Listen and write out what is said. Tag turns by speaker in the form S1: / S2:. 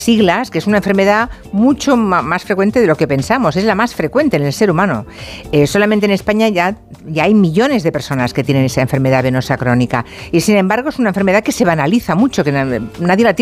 S1: siglas, que es una enfermedad mucho más frecuente de lo que pensamos, es la más frecuente en el ser humano. Solamente en España ya hay millones de personas que tienen esa enfermedad venosa crónica y sin embargo es una enfermedad que se banaliza mucho, que nadie la tiene